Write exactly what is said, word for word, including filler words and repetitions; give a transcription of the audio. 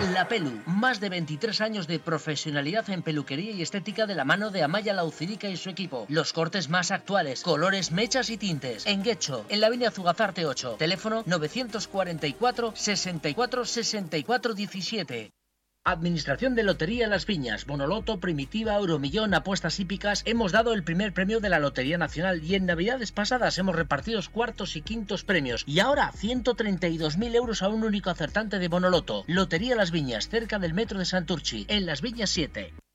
La Pelu, más de veintitrés años de profesionalidad en peluquería y estética de la mano de Amaya Laucirica y su equipo. Los cortes más actuales, colores, mechas y tintes. En Guecho, en la avenida Zugazarte ocho. Teléfono novecientos cuarenta y cuatro, sesenta y cuatro, sesenta y cuatro diecisiete. Administración de Lotería Las Viñas, Bonoloto, Primitiva, Euromillón, apuestas hípicas. Hemos dado el primer premio de la Lotería Nacional y en Navidades pasadas hemos repartido cuartos y quintos premios. Y ahora ciento treinta y dos mil euros a un único acertante de Bonoloto. Lotería Las Viñas, cerca del metro de Santurchi, en Las Viñas siete.